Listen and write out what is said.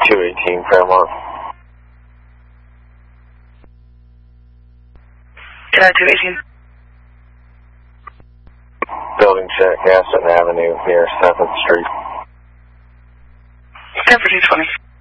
218 Fairmont. 218. Building check, Gaston Avenue near 7th Street. Stanford 220.